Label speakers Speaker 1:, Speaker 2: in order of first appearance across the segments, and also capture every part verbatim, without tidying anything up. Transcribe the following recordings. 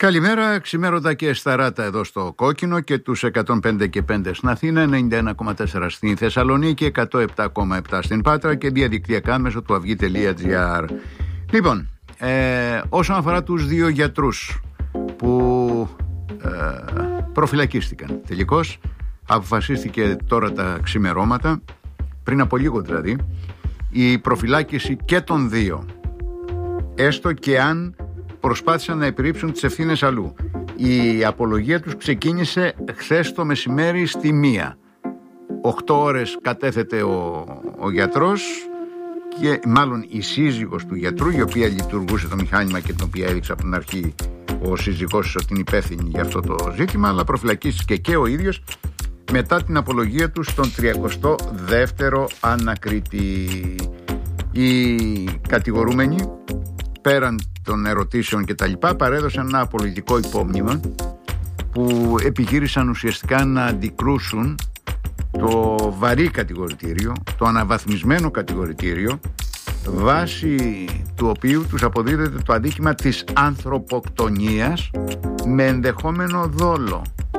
Speaker 1: Καλημέρα, ξημέρωτα και σταράτα εδώ στο Κόκκινο και τους εκατόν πέντε και πέντε στην Αθήνα, ενενήντα ένα κόμμα τέσσερα στην Θεσσαλονίκη, εκατόν επτά κόμμα επτά στην Πάτρα και διαδικτυακά μέσω του αυγή τελεία τζι άρ. Λοιπόν, ε, όσον αφορά τους δύο γιατρούς που ε, προφυλακίστηκαν, τελικώς αποφασίστηκε τώρα τα ξημερώματα, πριν από λίγο δηλαδή, η προφυλάκηση και των δύο, έστω και αν προσπάθησαν να επιρρύψουν τις ευθύνες αλλού. Η απολογία τους ξεκίνησε χθες το μεσημέρι στη μία. Οκτώ ώρες κατέθετε ο, ο γιατρός και μάλλον η σύζυγος του γιατρού, η οποία λειτουργούσε το μηχάνημα και την οποία έδειξε από την αρχή ο σύζυγός ότι είναι υπεύθυνη για αυτό το ζήτημα, αλλά προφυλακίστηκε και ο ίδιος μετά την απολογία του στον τριακοστό δεύτερο ανακρίτη. Οι κατηγορούμενοι, πέραν των ερωτήσεων και τα λοιπά, παρέδωσαν ένα απολογητικό υπόμνημα που επιχείρησαν ουσιαστικά να αντικρούσουν το βαρύ κατηγορητήριο, το αναβαθμισμένο κατηγορητήριο, βάσει του οποίου τους αποδίδεται το αδίκημα της ανθρωποκτονίας με ενδεχόμενο δόλο.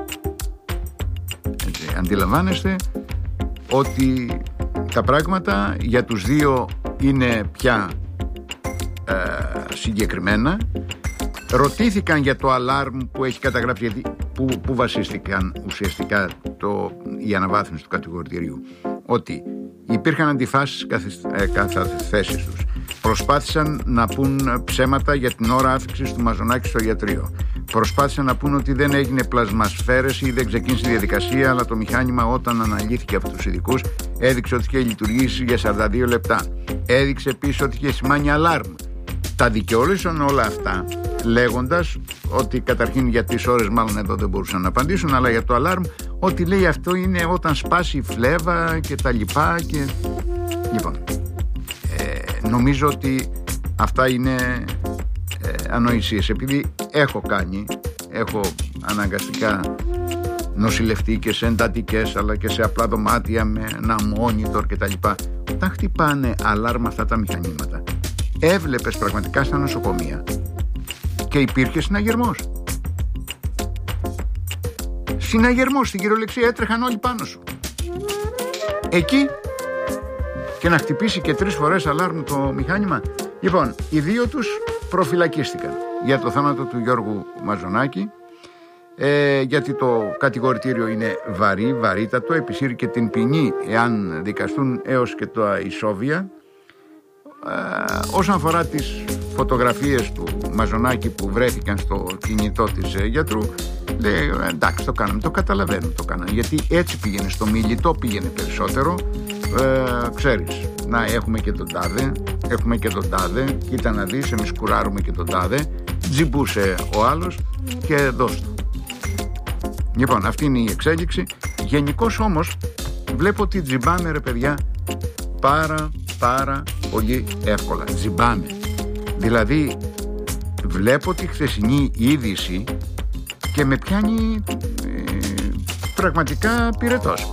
Speaker 1: Έτσι, αντιλαμβάνεστε ότι τα πράγματα για τους δύο είναι πια ε, συγκεκριμένα. Ρωτήθηκαν για το αλάρμ που έχει καταγράψει, που, που βασίστηκαν ουσιαστικά το, η αναβάθμιση του κατηγορητηρίου, ότι υπήρχαν αντιφάσεις κατά θέσεις τους. Προσπάθησαν να πούν ψέματα για την ώρα άφηξης του Μαζονάκη στο ιατρείο. Προσπάθησαν να πούν ότι δεν έγινε πλασμασφαίρεση ή δεν ξεκίνησε η διαδικασία, αλλά το μηχάνημα όταν αναλύθηκε από τους ειδικούς έδειξε ότι είχε λειτουργήσει για σαράντα δύο λεπτά. Έδειξε επίσης ότι είχε σημάνει αλάρμ. Τα δικαιολόγησαν όλα αυτά, λέγοντας ότι καταρχήν για τις ώρες μάλλον εδώ δεν μπορούσαν να απαντήσουν, αλλά για το αλάρμ ότι λέει αυτό είναι όταν σπάσει η φλέβα και τα λοιπά και... Λοιπόν, ε, νομίζω ότι αυτά είναι ε, ανοησίες, επειδή έχω κάνει, έχω αναγκαστικά νοσηλευτεί και σε εντατικές αλλά και σε απλά δωμάτια με ένα monitor και τα λοιπά. Όταν χτυπάνε αλάρμα αυτά τα μηχανήματα, έβλεπες πραγματικά στα νοσοκομεία και υπήρχε συναγερμός. Συναγερμός, στην κυριολεξία, έτρεχαν όλοι πάνω σου. Εκεί και να χτυπήσει και τρεις φορές αλάρμ το μηχάνημα. Λοιπόν, οι δύο τους προφυλακίστηκαν για το θάνατο του Γιώργου Μαζονάκη, ε, γιατί το κατηγορητήριο είναι βαρύ, βαρύτατο, επισύρει και την ποινή εάν δικαστούν έως και τα ισόβια. Ε, όσον αφορά τις φωτογραφίες του Μαζονάκη που βρέθηκαν στο κινητό της ε, γιατρού, λέει εντάξει, το κάναμε, το καταλαβαίνω, το κάναμε, γιατί έτσι πήγαινε, στο μιλητό πήγαινε περισσότερο. Ε, ξέρεις, να έχουμε και τον τάδε, έχουμε και τον τάδε, κοίτα να δεις, εμείς κουράρουμε και τον τάδε, τζιμπούσε ο άλλος και δώσ' του. Λοιπόν, αυτή είναι η εξέλιξη. Γενικώς όμως βλέπω ότι τζιμπάμε, ρε παιδιά, πάρα πάρα πολύ εύκολα. Τζιμπάμε. Δηλαδή βλέπω τη χθεσινή είδηση και με πιάνει ε, πραγματικά πυρετός.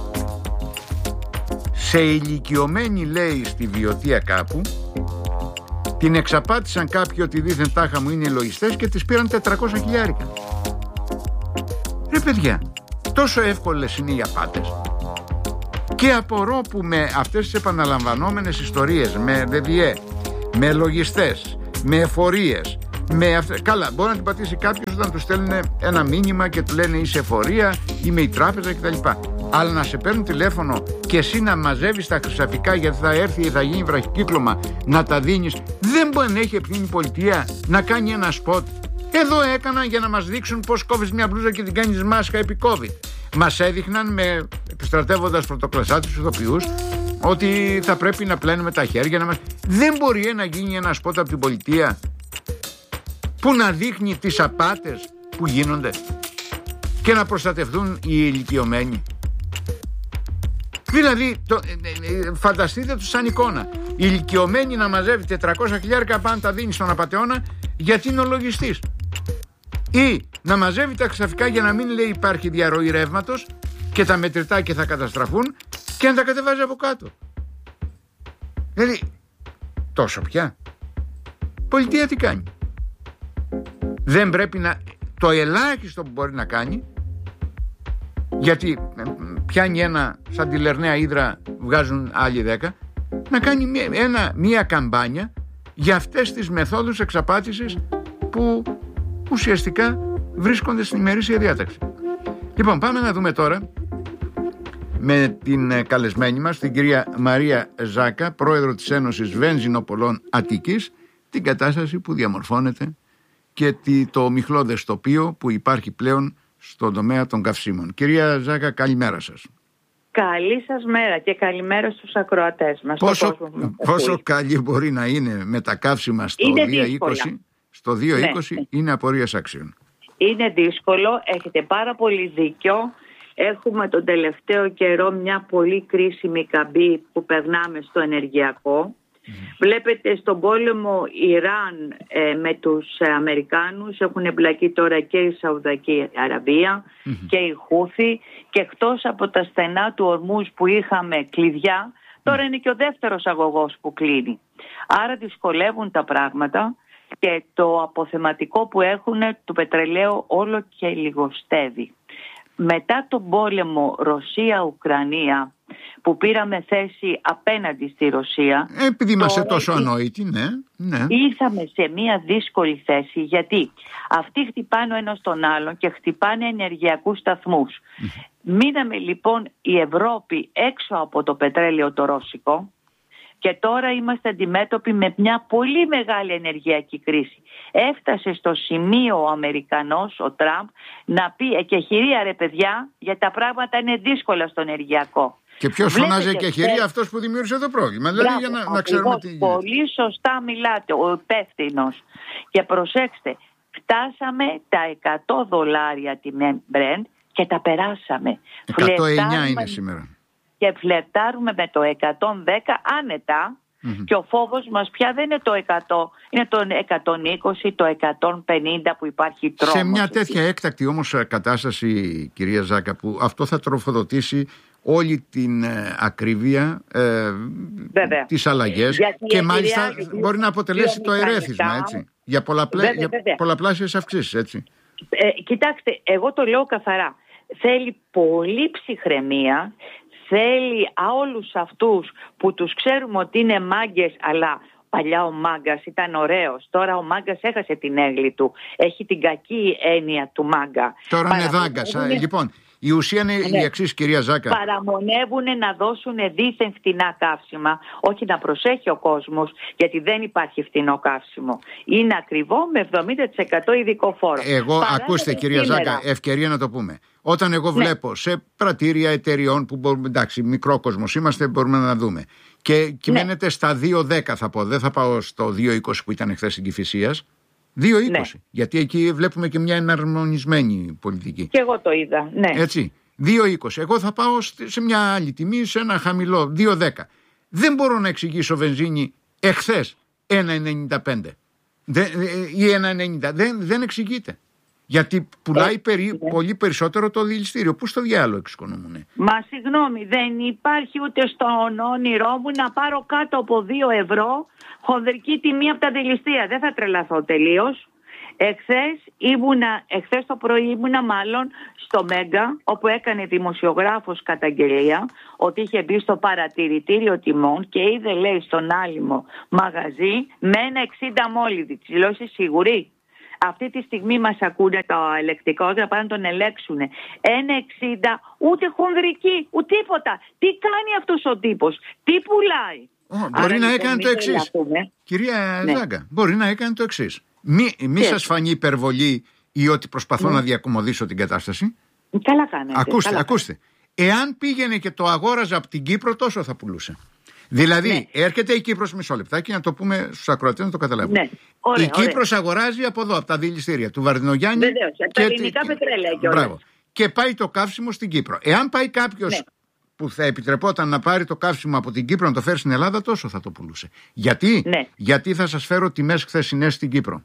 Speaker 1: Σε ηλικιωμένη, λέει, στη Βιωτία κάπου, την εξαπάτησαν κάποιοι ότι δήθεν τάχα μου είναι οι λογιστές και τις πήραν τετρακόσια χιλιάρικα. Ρε παιδιά, τόσο εύκολες είναι οι απάτες. Και απορώ που με αυτές τις επαναλαμβανόμενες ιστορίες, με ΔΔΕ, με λογιστές, με εφορίες, με αυτές... Καλά, μπορεί να την πατήσει κάποιος όταν του στέλνουν ένα μήνυμα και του λένε είσαι εφορία, είμαι η τράπεζα κτλ. Αλλά να σε παίρνουν τηλέφωνο και εσύ να μαζεύεις τα χρυσαφικά γιατί θα έρθει ή θα γίνει βραχικύκλωμα, να τα δίνεις. Δεν μπορεί να έχει ευθύνη η πολιτεία να κάνει ένα σποτ. Εδώ έκαναν για να μας δείξουν πώς κόβεις μια μπλούζα και την κάνεις μάσκα επί COVID. Μας έδειχναν, με επιστρατεύοντας πρωτοκλασσάτους ηθοποιούς, ότι θα πρέπει να πλένουμε τα χέρια να μας... Δεν μπορεί να γίνει ένα σποτ από την πολιτεία που να δείχνει τις απάτες που γίνονται και να προστατευτούν οι ηλικιωμένοι. Δηλαδή, το, ε, ε, φανταστείτε τους σαν εικόνα. Οι ηλικιωμένοι να μαζεύει τετρακόσια χιλιάρικα πάνω τα δίνει στον απατεώνα γιατί είναι ο λογιστής. Ή να μαζεύει τα ξαφικά για να μην λέει υπάρχει διαρροή ρεύματος και τα μετρητά και θα καταστραφούν και να τα κατεβάζει από κάτω. Δηλαδή, τόσο πια. Πολιτεία τι κάνει? Δεν πρέπει να... το ελάχιστο που μπορεί να κάνει, γιατί πιάνει ένα σαν τη Λερναία Ύδρα, βγάζουν άλλοι δέκα, να κάνει μία, ένα, μία καμπάνια για αυτές τις μεθόδους εξαπάτησης που ουσιαστικά βρίσκονται στην ημερήσια διάταξη. Λοιπόν, πάμε να δούμε τώρα με την καλεσμένη μας, την κυρία Μαρία Ζάκα, πρόεδρο της Ένωσης Βενζινοπολών Αττικής, την κατάσταση που διαμορφώνεται και το μιχλώδες τοπίο που υπάρχει πλέον στον τομέα των καυσίμων. Κυρία Ζάκα, καλημέρα σας.
Speaker 2: Καλή σας μέρα και καλημέρα στους ακροατές μας.
Speaker 1: Πόσο, πόσο καλή μπορεί να είναι με τα καύσιμα στο δύο είκοσι, στο δύο είκοσι ναι. Είναι απορίας άξιων.
Speaker 2: Είναι δύσκολο, έχετε πάρα πολύ δίκιο. Έχουμε τον τελευταίο καιρό μια πολύ κρίσιμη καμπή που περνάμε στο ενεργειακό. Mm-hmm. Βλέπετε στον πόλεμο Ιράν ε, με τους ε, Αμερικάνους έχουν εμπλακεί τώρα και η Σαουδική Αραβία mm-hmm. και η Χούθη, και εκτός από τα στενά του Ορμούζ που είχαμε κλειδιά, τώρα mm-hmm. είναι και ο δεύτερος αγωγός που κλείνει. Άρα δυσκολεύουν τα πράγματα και το αποθεματικό που έχουν του πετρελαίου όλο και λιγοστεύει. Μετά τον πόλεμο Ρωσία-Ουκρανία που πήραμε θέση απέναντι στη Ρωσία,
Speaker 1: επειδή είμαστε τόσο ανόητοι, ναι, ναι.
Speaker 2: Ήρθαμε σε μια δύσκολη θέση, γιατί αυτοί χτυπάνε ο ένας τον άλλον και χτυπάνε ενεργειακούς σταθμούς. Mm. Μείναμε λοιπόν η Ευρώπη έξω από το πετρέλαιο το ρώσικο και τώρα είμαστε αντιμέτωποι με μια πολύ μεγάλη ενεργειακή κρίση. Έφτασε στο σημείο ο Αμερικανός, ο Τραμπ, να πει εκεχηρία ρε παιδιά, γιατί τα πράγματα είναι δύσκολα στο ενεργειακό.
Speaker 1: Και ποιος φωνάζει εκεχηρία? Αυτός που δημιούργησε το πρόβλημα. Δηλαδή, για να, να ξέρουμε τι γίνεται.
Speaker 2: Πολύ σωστά μιλάτε, ο υπεύθυνος. Και προσέξτε, φτάσαμε τα εκατό δολάρια τιμή Brent και τα περάσαμε.
Speaker 1: εκατόν εννιά είναι σήμερα.
Speaker 2: Και φλερτάρουμε με το εκατόν δέκα άνετα mm-hmm. και ο φόβος μας πια δεν είναι το εκατό, είναι το εκατόν είκοσι, το εκατόν πενήντα που υπάρχει τρόμος.
Speaker 1: Σε μια τέτοια έκτακτη όμως κατάσταση, κυρία Ζάκα, που αυτό θα τροφοδοτήσει όλη την ε, ακρίβεια, ε, τις αλλαγές και μάλιστα κυρία, μπορεί να αποτελέσει το ερέθισμα, έτσι, για, πολλαπλέ, βέβαια, για βέβαια. πολλαπλάσιες αυξήσεις, έτσι.
Speaker 2: Ε, κοιτάξτε, εγώ το λέω καθαρά. Θέλει πολύ ψυχραιμία. Θέλει όλους αυτούς που τους ξέρουμε ότι είναι μάγκες, αλλά παλιά ο μάγκας ήταν ωραίος. Τώρα ο μάγκας έχασε την έγκλη του. Έχει την κακή έννοια του μάγκα.
Speaker 1: Τώρα είναι δάγκας. Είναι... Λοιπόν, η ουσία είναι ναι. η εξής, κυρία Ζάκα.
Speaker 2: Παραμονεύουν να δώσουν δίθεν φτηνά καύσιμα. Όχι, να προσέχει ο κόσμος, γιατί δεν υπάρχει φτηνό καύσιμο. Είναι ακριβό με εβδομήντα τοις εκατό ειδικό φόρο.
Speaker 1: Εγώ, Παρά ακούστε κυρία σήμερα. Ζάκα, ευκαιρία να το πούμε. Όταν εγώ βλέπω ναι. σε πρατήρια εταιριών που μπορούμε, εντάξει, μικρό κόσμος είμαστε, μπορούμε να δούμε. Και κυμαίνεται ναι. στα δύο δέκα, θα πω. Δεν θα πάω στο δύο είκοσι που ήταν χθες στην Κηφισίας. δύο είκοσι. Ναι. Γιατί εκεί βλέπουμε και μια εναρμονισμένη πολιτική.
Speaker 2: Και εγώ το είδα. Ναι.
Speaker 1: Έτσι. δύο είκοσι. Εγώ θα πάω σε μια άλλη τιμή, σε ένα χαμηλό δύο δέκα. Δεν μπορώ να εξηγήσω βενζίνη εχθές ένα ενενήντα πέντε ή ένα ενενήντα. Δεν, δεν εξηγείται. Γιατί πουλάει περί, ε, πολύ περισσότερο το δηληστήριο. Πού στο διάλογο εξοικονομούνε?
Speaker 2: Μα συγγνώμη, δεν υπάρχει ούτε στον όνειρό μου να πάρω κάτω από δύο ευρώ χονδρική τιμή από τα δηληστήρια. Δεν θα τρελαθώ τελείως. Εχθές, ήμουνα, εχθές το πρωί ήμουνα μάλλον στο Μέγκα, όπου έκανε δημοσιογράφος καταγγελία ότι είχε μπει στο παρατηρητήριο τιμών και είδε, λέει, στον άλυμο μαγαζί με ένα εξήντα μόλιδη. Της λέω, είσαι σίγουρη? Αυτή τη στιγμή μας ακούνε το ελεκτικό, να πάνε να τον ελέξουνε. ένα εξήντα, ούτε χονδρική, ούτε τίποτα. Τι κάνει αυτός ο τύπος? Τι πουλάει?
Speaker 1: Oh, μπορεί να έκανε το εξής. Κυρία ναι. Ζάκα, μπορεί να έκανε το εξής. Μη, μη σας φανεί υπερβολή ή ότι προσπαθώ ναι. να διακομωδήσω την κατάσταση.
Speaker 2: Καλά κάνετε.
Speaker 1: Ακούστε,
Speaker 2: καλά
Speaker 1: ακούστε. Εάν πήγαινε και το αγόραζε από την Κύπρο, τόσο θα πουλούσε. Δηλαδή, ναι. έρχεται η Κύπρος, μισό λεπτάκι, να το πούμε στους ακροατές να το καταλάβουν. Ναι. Ωραία, η Κύπρος ωραία. αγοράζει από εδώ, από τα δηληστήρια του Βαρδινογιάννη.
Speaker 2: Βεβαίως, από τα ελληνικά πετρέλαια και όλα.
Speaker 1: Και πάει το καύσιμο στην Κύπρο. Εάν πάει κάποιος ναι. που θα επιτρεπόταν να πάρει το καύσιμο από την Κύπρο να το φέρει στην Ελλάδα, τόσο θα το πουλούσε. Γιατί, ναι. Γιατί θα σας φέρω τιμές χθεσινές στην Κύπρο.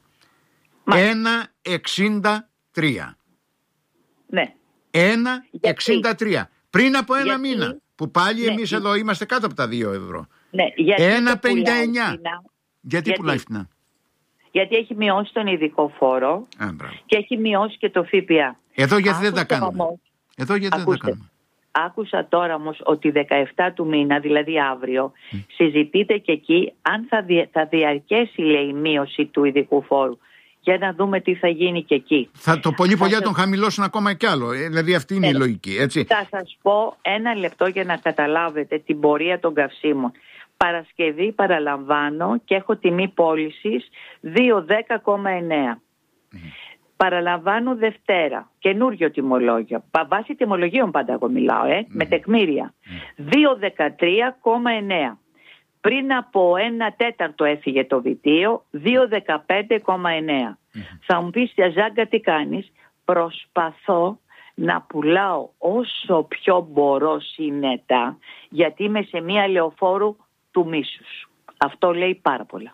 Speaker 1: ένα εξήντα τρία.
Speaker 2: Ναι.
Speaker 1: ένα εξήντα τρία. Πριν από ένα
Speaker 2: γιατί...
Speaker 1: μήνα. Που πάλι
Speaker 2: ναι.
Speaker 1: εμείς εδώ είμαστε κάτω από τα δύο ευρώ.
Speaker 2: Ναι.
Speaker 1: ένα πενήντα εννιά. Γιατί, γιατί πουλάει φτηνά?
Speaker 2: Γιατί έχει μειώσει τον ειδικό φόρο
Speaker 1: Α,
Speaker 2: και έχει μειώσει και το ΦΠΑ.
Speaker 1: Εδώ γιατί
Speaker 2: Άκουσα
Speaker 1: δεν τα κάνουμε.
Speaker 2: Όμως,
Speaker 1: Εδώ γιατί
Speaker 2: ακούστε,
Speaker 1: δεν τα κάνουμε.
Speaker 2: Άκουσα τώρα όμως ότι δεκαεφτά του μήνα, δηλαδή αύριο, mm. συζητείται και εκεί αν θα, δια, θα διαρκέσει, λέει, η μείωση του ειδικού φόρου. Για να δούμε τι θα γίνει και εκεί.
Speaker 1: Θα το πολύ πολύ
Speaker 2: θα
Speaker 1: τον χαμηλώσουν ακόμα κι άλλο. Ε, δηλαδή αυτή είναι ε, η λογική, έτσι.
Speaker 2: Θα σας πω ένα λεπτό για να καταλάβετε την πορεία των καυσίμων. Παρασκευή παραλαμβάνω και έχω τιμή πώλησης δύο δέκα κόμμα εννέα. Mm. Παραλαμβάνω Δευτέρα, καινούριο τιμολόγιο. Βάσει τιμολογίων πάντα εγώ μιλάω, ε, mm. με τεκμήρια. Mm. δύο δεκατρία κόμμα εννέα. Πριν από ένα τέταρτο έφυγε το βιτίο, δύο δεκαπέντε κόμμα εννέα. Mm. Θα μου πεις, για Ζάγκα, τι κάνεις? Προσπαθώ να πουλάω όσο πιο μπορώ συνετά, γιατί είμαι σε μία λεωφόρου του μίσους. Αυτό λέει πάρα πολλά.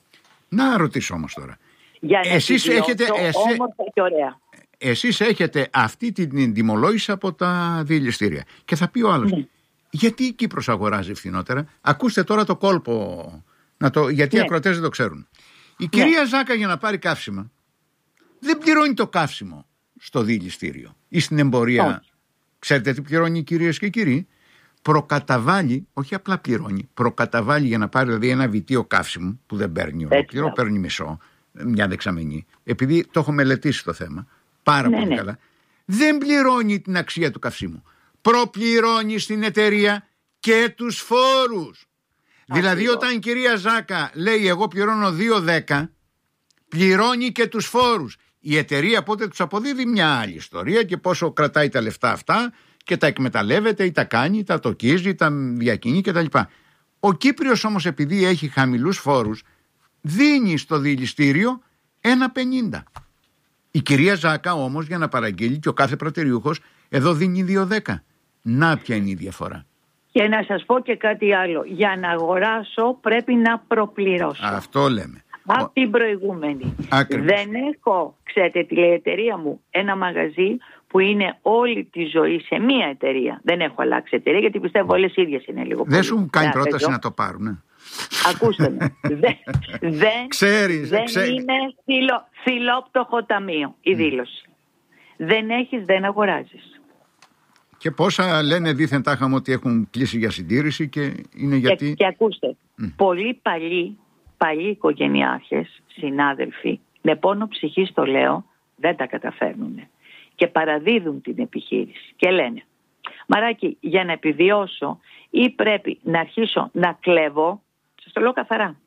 Speaker 1: Να ρωτήσω όμως τώρα.
Speaker 2: Για να
Speaker 1: εσείς έχετε, εσέ...
Speaker 2: όμορφα και ωραία.
Speaker 1: Εσείς έχετε αυτή την τιμολόγηση από τα διελιστήρια. Και θα πει ο άλλος, ναι. γιατί η Κύπρος αγοράζει φθηνότερα? Ακούστε τώρα το κόλπο, να το... γιατί ναι. οι ακροατές δεν το ξέρουν. Η κυρία ναι. Ζάκα για να πάρει καύσιμα δεν πληρώνει το καύσιμο στο διελιστήριο ή στην εμπορία. Oh. Ξέρετε τι πληρώνει, κυρίες και κύριοι? Προκαταβάλει, όχι απλά πληρώνει, προκαταβάλει για να πάρει δηλαδή ένα βιτίο καύσιμο που δεν παίρνει ολόκληρο, παίρνει μισό, μια δεξαμενή, επειδή το έχω μελετήσει το θέμα πάρα ναι, πολύ ναι. καλά. Δεν πληρώνει την αξία του καυσίμου. Προπληρώνει στην εταιρεία και τους φόρους. Α, δηλαδή όταν η κυρία Ζάκα λέει εγώ πληρώνω δύο δέκα, πληρώνει και τους φόρους. Η εταιρεία πότε τους αποδίδει μια άλλη ιστορία και πόσο κρατάει τα λεφτά αυτά και τα εκμεταλλεύεται ή τα κάνει, τα τοκίζει, τα διακινεί κτλ. Ο Κύπριος όμως, επειδή έχει χαμηλούς φόρους, δίνει στο διελιστήριο ένα πενήντα. Η κυρία Ζάκα όμως για να παραγγείλει και ο κάθε πρατηριούχος εδώ δίνει δύο δέκα. Να ποια είναι η διαφορά. Και
Speaker 2: να σας πω και κάτι άλλο. Για να αγοράσω πρέπει να προπληρώσω.
Speaker 1: Αυτό λέμε.
Speaker 2: Από την προηγούμενη.
Speaker 1: Ακριβώς.
Speaker 2: Δεν έχω, ξέρετε τι λέει η εταιρεία μου, ένα μαγαζί που είναι όλη τη ζωή σε μία εταιρεία. Δεν έχω αλλάξει εταιρεία γιατί πιστεύω όλες οι ίδιες είναι λίγο.
Speaker 1: Δεν σου κάνει πρόταση εδώ να το πάρουν. Ναι.
Speaker 2: Ακούστε με. δεν δεν,
Speaker 1: ξέρεις,
Speaker 2: δεν
Speaker 1: ξέρεις.
Speaker 2: είναι φιλο, φιλόπτωχο ταμείο η δήλωση. Mm. Δεν έχεις, δεν αγοράζεις.
Speaker 1: Και πόσα λένε δήθεν τάχαμε ότι έχουν κλείσει για συντήρηση και είναι γιατί...
Speaker 2: Και, και ακούστε, mm. πολλοί παλιοί, παλιοί οικογενειάρχες, συνάδελφοι, με πόνο ψυχής το λέω, δεν τα καταφέρνουν. Και παραδίδουν την επιχείρηση και λένε, μαράκι, για να επιβιώσω ή πρέπει να αρχίσω να κλέβω, σας το λέω καθαρά,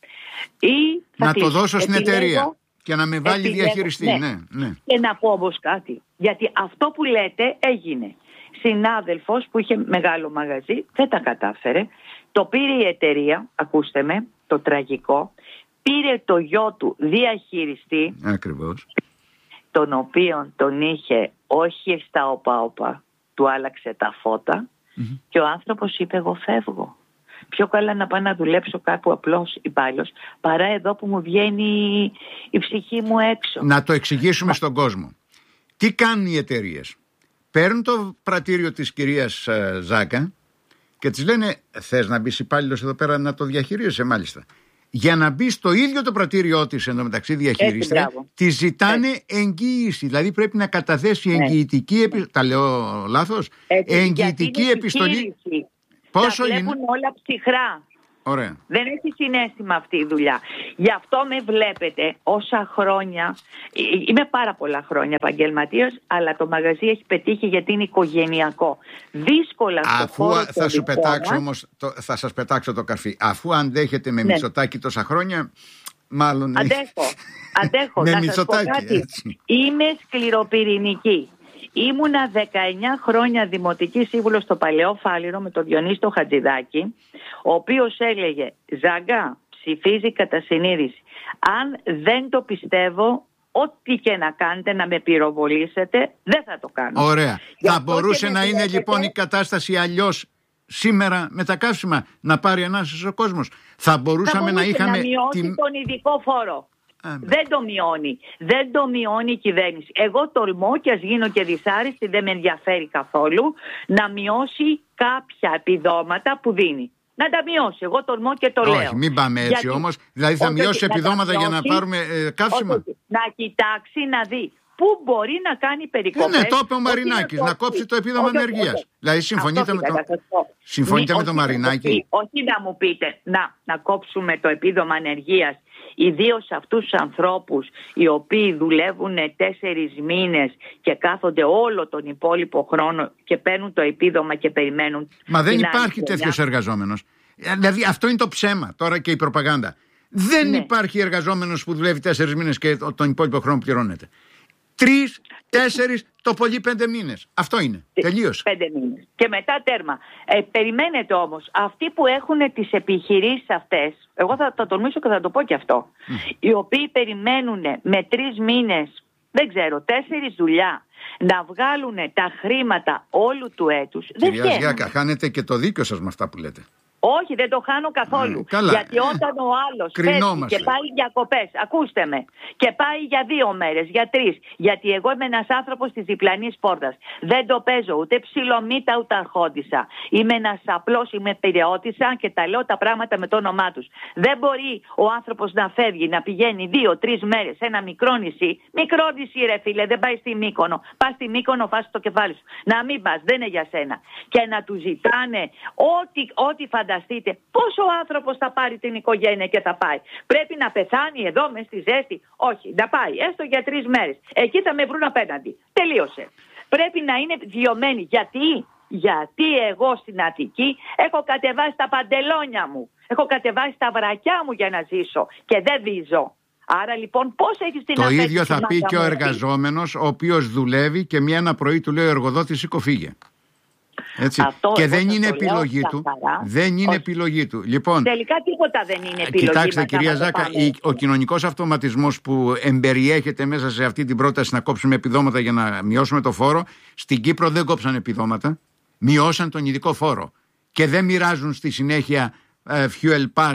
Speaker 2: ή θα
Speaker 1: να
Speaker 2: κλείσω.
Speaker 1: Το δώσω στην
Speaker 2: επιλέγω,
Speaker 1: εταιρεία και να με βάλει
Speaker 2: επιλέγω,
Speaker 1: διαχειριστή.
Speaker 2: Ναι.
Speaker 1: Ναι, ναι.
Speaker 2: Και να πω όμως κάτι, γιατί αυτό που λέτε έγινε. Συνάδελφος που είχε μεγάλο μαγαζί δεν τα κατάφερε, το πήρε η εταιρεία, ακούστε με, το τραγικό, πήρε το γιο του διαχειριστή.
Speaker 1: Ακριβώς.
Speaker 2: Τον οποίον τον είχε όχι στα όπα-όπα, του άλλαξε τα φώτα mm-hmm. και ο άνθρωπος είπε εγώ φεύγω. Πιο καλά να πάω να δουλέψω κάπου απλώς υπάλληλος παρά εδώ που μου βγαίνει η ψυχή μου έξω.
Speaker 1: Να το εξηγήσουμε Μα... στον κόσμο. Τι κάνουν οι εταιρείες? Παίρνουν το πρατήριο της κυρίας uh, Ζάκα και της λένε θες να μπεις υπάλληλος εδώ πέρα να το διαχειρίζεσαι? Μάλιστα. Για να μπει στο ίδιο το πρατήριό της εντωμεταξύ διαχειρίστρια, τη ζητάνε Έτσι. εγγύηση. Δηλαδή πρέπει να καταθέσει εγγυητική επιστολή. Τα λέω λάθος?
Speaker 2: Έτσι,
Speaker 1: εγγυητική επιστολή.
Speaker 2: Πόσο τα βλέπουν είναι? Όλα ψυχρά.
Speaker 1: Ωραία.
Speaker 2: Δεν έχει συναίσθημα αυτή η δουλειά. Γι' αυτό με βλέπετε όσα χρόνια. Είμαι πάρα πολλά χρόνια επαγγελματίας, αλλά το μαγαζί έχει πετύχει γιατί είναι οικογενειακό. Δύσκολα στο
Speaker 1: Αφού
Speaker 2: χώρο
Speaker 1: θα σου πετάξω όμως, το, θα σας πετάξω το καρφί. Αφού αντέχετε με ναι. Μητσοτάκη τόσα χρόνια, μάλλον.
Speaker 2: Αντέχω. Αντέχω.
Speaker 1: με
Speaker 2: να
Speaker 1: Μητσοτάκη.
Speaker 2: Σας πω κάτι. Είμαι σκληροπυρηνική. Ήμουνα δεκαεννιά χρόνια δημοτική σύμβουλος στο Παλαιό Φάληρο με τον Διονύση το Χατζηδάκη, ο οποίος έλεγε Ζάγκα, ψηφίζει κατά συνείδηση. Αν δεν το πιστεύω, ό,τι και να κάνετε, να με πυροβολήσετε, δεν θα το κάνω.
Speaker 1: Ωραία. Για θα μπορούσε να είναι βλέπετε... λοιπόν η κατάσταση αλλιώς σήμερα με τα καύσιμα, να πάρει ανάσες ο κόσμος? Θα μπορούσαμε
Speaker 2: θα
Speaker 1: να είχαμε...
Speaker 2: να μειώσει την... τον ειδικό φόρο. Α, δεν το μειώνει. Δεν το μειώνει η κυβέρνηση. Εγώ τολμώ και ας γίνω και δυσάρεστη, δεν με ενδιαφέρει καθόλου, να μειώσει κάποια επιδόματα που δίνει. να τα μειώσει. Εγώ τολμώ και το
Speaker 1: όχι,
Speaker 2: λέω.
Speaker 1: Όχι, μην πάμε έτσι όμως. Δηλαδή θα όχι, μειώσει επιδόματα για να πάρουμε ε, καύσιμα.
Speaker 2: Όχι, να κοιτάξει να δει πού μπορεί να κάνει περικοπές.
Speaker 1: Ναι, ναι, το είπε ο Μαρινάκης, να κόψει το επίδομα ενεργείας. Δηλαδή συμφωνείτε με, το... συμφωνείτε με τον Μαρινάκη.
Speaker 2: Όχι να μου πείτε να, να κόψουμε το επίδομα ενεργείας, ιδίως αυτούς τους ανθρώπους οι οποίοι δουλεύουν τέσσερις μήνες και κάθονται όλο τον υπόλοιπο χρόνο και παίρνουν το επίδομα και περιμένουν.
Speaker 1: Μα δεν υπάρχει τέτοιος εργαζόμενος. Δηλαδή αυτό είναι το ψέμα τώρα και η προπαγάνδα. Δεν ναι. υπάρχει εργαζόμενος που δουλεύει τέσσερις μήνες και τον υπόλοιπο χρόνο πληρώνεται. Τρεις, τέσσερις, το πολύ πέντε μήνες. Αυτό είναι. Τελείωσε.
Speaker 2: Πέντε μήνες. Και μετά τέρμα. Ε, περιμένετε όμως, αυτοί που έχουν τις επιχειρήσεις αυτές, εγώ θα το τολμήσω και θα το πω και αυτό, mm. οι οποίοι περιμένουν με τρεις μήνες, δεν ξέρω, τέσσερις δουλειά, να βγάλουν τα χρήματα όλου του έτους.
Speaker 1: Κυρία Ζιάκα, χάνετε και το δίκιο σας με αυτά που λέτε.
Speaker 2: Όχι, δεν το χάνω καθόλου.
Speaker 1: Mm,
Speaker 2: γιατί όταν ο άλλος φεύγει και πάει διακοπές, ακούστε με, και πάει για δύο μέρες, για τρεις, γιατί εγώ είμαι ένας άνθρωπος της διπλανής πόρτας. Δεν το παίζω ούτε ψιλομύτα ούτε αρχόντισσα. Είμαι ένας απλός, είμαι πειραιώτισσα και τα λέω τα πράγματα με το όνομά τους. Δεν μπορεί ο άνθρωπος να φεύγει, να πηγαίνει δύο-τρεις μέρες σε ένα μικρό νησί. Μικρό νησί, ρε φίλε, δεν πάει στη Μύκονο. Πας στη Μύκονο, φας το κεφάλι σου. Να μην πας, δεν είναι για σένα. Και να του ζητάνε ό,τι, ό,τι φαντάζεσαι. Φανταστείτε πόσο άνθρωπος θα πάρει την οικογένεια και θα πάει. Πρέπει να πεθάνει εδώ μες στη ζέστη. Όχι, να πάει έστω για τρεις μέρες. Εκεί θα με βρουν απέναντι. Τελείωσε. Πρέπει να είναι διωμένοι. Γιατί? Γιατί εγώ στην Αττική έχω κατεβάσει τα παντελόνια μου. Έχω κατεβάσει τα βρακιά μου για να ζήσω. Και δεν βίζω. Άρα λοιπόν πώς έχεις την
Speaker 1: Το ίδιο θα πει και ο εργαζόμενος ο οποίος δουλεύει και μια ένα πρωί του λέει ο εργοδότης σήκω φύγε. Έτσι.
Speaker 2: Αυτό
Speaker 1: και δεν είναι επιλογή του. Δεν είναι
Speaker 2: Όχι.
Speaker 1: επιλογή του. Λοιπόν,
Speaker 2: τελικά τίποτα δεν είναι επιλογή.
Speaker 1: Κοιτάξτε, κυρία Ζάκα, ο κοινωνικός αυτοματισμός που εμπεριέχεται μέσα σε αυτή την πρόταση να κόψουμε επιδόματα για να μειώσουμε το φόρο, στην Κύπρο δεν κόψαν επιδόματα. Μειώσαν τον ειδικό φόρο. Και δεν μοιράζουν στη συνέχεια ε, fuel pass,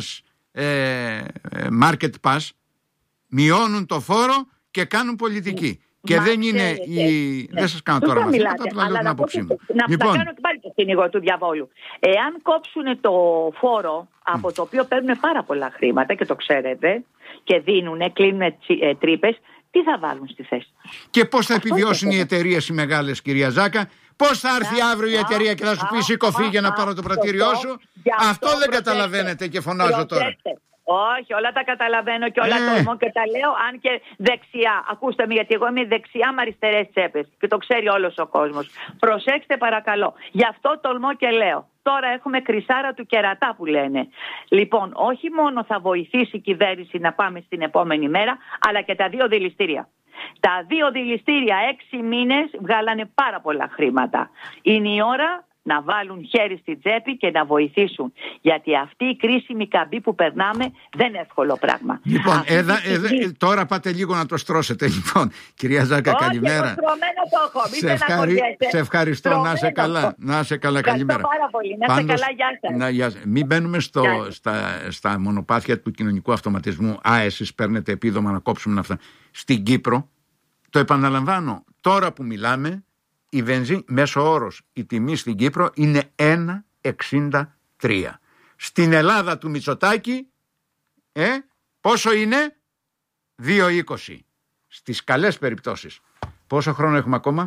Speaker 1: ε, market pass. Μειώνουν το φόρο και κάνουν πολιτική. Και Μα δεν είναι η. Ναι. Δεν σας κάνω τώρα μαθήματα, απλά λέω την άποψή μου.
Speaker 2: Να λοιπόν. κάνω και πάλι το κυνηγό του διαβόλου. Εάν κόψουν το φόρο από το οποίο παίρνουν πάρα πολλά χρήματα και το ξέρετε και δίνουν, κλείνουν τρύπες, τι θα βάλουν στη θέση.
Speaker 1: Και πώς θα επιβιώσουν οι εταιρείες οι μεγάλες, κυρία Ζάκα. Πώς θα έρθει αύριο η εταιρεία και θα σου πει σήκω φύγε να πάρω το πρατήριό σου. Αυτό δεν καταλαβαίνετε και φωνάζω τώρα.
Speaker 2: Όχι, όλα τα καταλαβαίνω και όλα ε. τολμώ και τα λέω, αν και δεξιά. Ακούστε με, γιατί εγώ είμαι δεξιά με αριστερές τσέπες και το ξέρει όλος ο κόσμος. Προσέξτε παρακαλώ. Γι' αυτό τολμώ και λέω. Τώρα έχουμε κρυσάρα του κερατά που λένε. Λοιπόν, όχι μόνο θα βοηθήσει η κυβέρνηση να πάμε στην επόμενη μέρα, αλλά και τα δύο δηληστήρια. Τα δύο δηληστήρια έξι μήνες βγάλανε πάρα πολλά χρήματα. Είναι η ώρα να βάλουν χέρι στην τσέπη και να βοηθήσουν. Γιατί αυτή η κρίσιμη καμπή που περνάμε δεν είναι εύκολο πράγμα.
Speaker 1: Λοιπόν, έδα, έδα, τώρα πάτε λίγο να το στρώσετε. Λοιπόν, κυρία Ζάκα,
Speaker 2: όχι,
Speaker 1: καλημέρα.
Speaker 2: Το το έχω.
Speaker 1: Σε, ευχαρι... σε ευχαριστώ. Τρωμένο. Να είσαι καλά. Να είσαι καλά. Καλημέρα.
Speaker 2: Πάρα πολύ. Να είσαι καλά. Γεια σας.
Speaker 1: Να, γεια... Μην μπαίνουμε στο, στα, στα μονοπάτια του κοινωνικού αυτοματισμού. Α, εσείς παίρνετε επίδομα να κόψουμε αυτά. Στην Κύπρο, το επαναλαμβάνω, τώρα που μιλάμε, η βενζίνη, μέσο όρος, η τιμή στην Κύπρο είναι ένα εξήντα τρία. Στην Ελλάδα του Μητσοτάκη, ε, πόσο είναι? δύο είκοσι. Στις καλές περιπτώσεις. Πόσο χρόνο έχουμε ακόμα?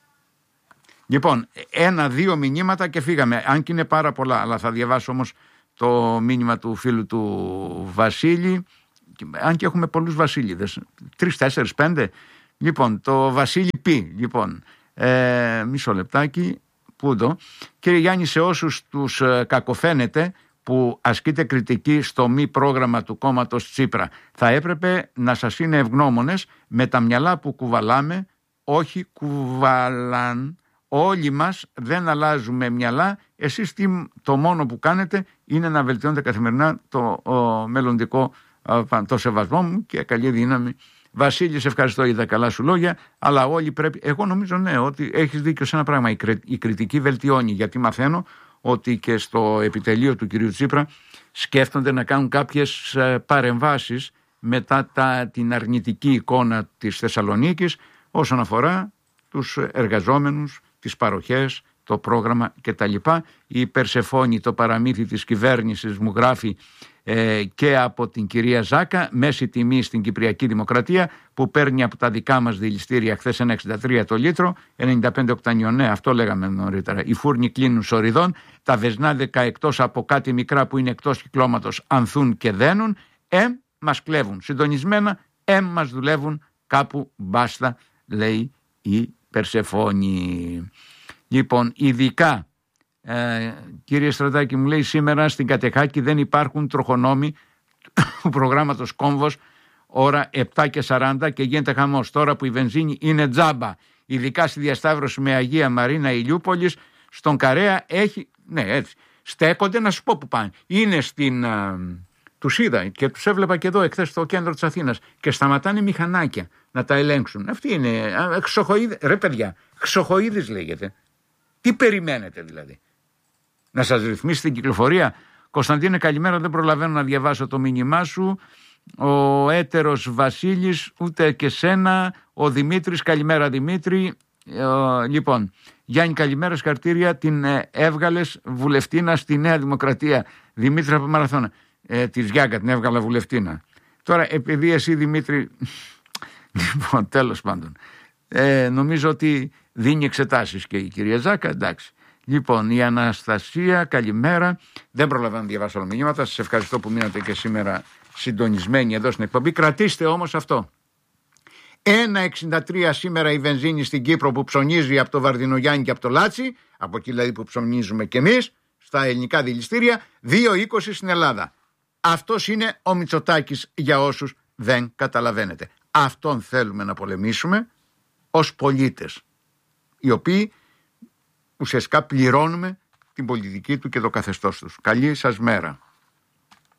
Speaker 1: Λοιπόν, ένα-δύο μηνύματα και φύγαμε. Αν και είναι πάρα πολλά, αλλά θα διαβάσω όμως το μήνυμα του φίλου του Βασίλη. Αν και έχουμε πολλούς Βασίλειδες. Τρεις, τέσσερις, πέντε. Λοιπόν, το Βασίλη Π. Λοιπόν, Ε, μισό λεπτάκι. Πού το? Κύριε Γιάννη, σε όσους τους ε, κακοφαίνεται που ασκείτε κριτική στο μη πρόγραμμα του κόμματος Τσίπρα, θα έπρεπε να σας είναι ευγνώμονες με τα μυαλά που κουβαλάμε, όχι κουβαλάν. Όλοι μας δεν αλλάζουμε μυαλά. Εσείς τι, το μόνο που κάνετε είναι να βελτιώνετε καθημερινά το ο, μελλοντικό ο, το σεβασμό μου και καλή δύναμη. Βασίλη, σε ευχαριστώ για τα καλά σου λόγια, αλλά όλοι πρέπει. Εγώ νομίζω ναι, ότι έχεις δίκιο σε ένα πράγμα. Η, κρι... η κριτική βελτιώνει, γιατί μαθαίνω ότι και στο επιτελείο του κυρίου Τσίπρα σκέφτονται να κάνουν κάποιες παρεμβάσεις μετά τα... την αρνητική εικόνα της Θεσσαλονίκης όσον αφορά τους εργαζόμενους, τις παροχές, το πρόγραμμα κτλ. Η Περσεφόνη, το παραμύθι της κυβέρνησης, μου γράφει ε, και από την κυρία Ζάκα, μέση τιμή στην Κυπριακή Δημοκρατία που παίρνει από τα δικά μας δηληστήρια χθες ένα εξήντα τρία το λίτρο, ενενήντα πέντε οκτανιών, ναι, αυτό λέγαμε νωρίτερα. Οι φούρνοι κλείνουν σοριδών, τα βεσνάδικα εκτός από κάτι μικρά που είναι εκτός κυκλώματος ανθούν και δένουν, εμ μας κλέβουν συντονισμένα, εμ μας δουλεύουν κάπου μπάστα, λέει η Περσεφόνη. Λοιπόν, ειδικά, ε, κύριε Στρατάκη, μου λέει σήμερα στην Κατεχάκη δεν υπάρχουν τροχονόμοι του προγράμματος Κόμβος ώρα επτά και σαράντα και γίνεται χαμός. Τώρα που η βενζίνη είναι τζάμπα, ειδικά στη διασταύρωση με Αγία Μαρίνα Ηλιούπολης, στον Καρέα έχει, ναι έτσι, στέκονται, να σου πω που πάνε. Είναι στην, α, τους είδα και τους έβλεπα και εδώ εχθές στο κέντρο της Αθήνας και σταματάνε μηχανάκια να τα ελέγξουν. Αυτή είναι, Χρυσοχοΐδης, ρε παιδιά, Χρυσοχοΐδης λέγεται. Τι περιμένετε δηλαδή? Να σας ρυθμίσει την κυκλοφορία? Κωνσταντίνε, καλημέρα, δεν προλαβαίνω να διαβάσω το μήνυμά σου. Ο έτερος Βασίλης, ούτε και σένα. Ο Δημήτρης, καλημέρα Δημήτρη. Ε, λοιπόν, Γιάννη, καλημέρα, συγχαρητήρια, την ε, έβγαλες βουλευτίνα στη Νέα Δημοκρατία. Δημήτρη από Μαραθώνα. Ε, τη Γιάγκα την έβγαλα βουλευτίνα. Τώρα, επειδή εσύ Δημήτρη, λοιπόν, τέλος πάντων, ε, νομίζω ότι δίνει εξετάσεις και η κυρία Ζάκα, εντάξει. Λοιπόν, η Αναστασία, καλημέρα. Δεν προλαβαίνω να διαβάσω όλα μηνύματα. Σας ευχαριστώ που μείνατε και σήμερα συντονισμένοι εδώ στην εκπομπή. Κρατήστε όμως αυτό. ένα εξήντα τρία σήμερα η βενζίνη στην Κύπρο που ψωνίζει από το Βαρδινογιάννη και από το Λάτσι, από εκεί δηλαδή που ψωνίζουμε κι εμείς, στα ελληνικά δηληστήρια, δύο είκοσι στην Ελλάδα. Αυτός είναι ο Μητσοτάκης για όσους δεν καταλαβαίνετε. Αυτόν θέλουμε να πολεμήσουμε ως πολίτες, οι οποίοι ουσιαστικά πληρώνουμε την πολιτική του και το καθεστώς τους. Καλή σας μέρα.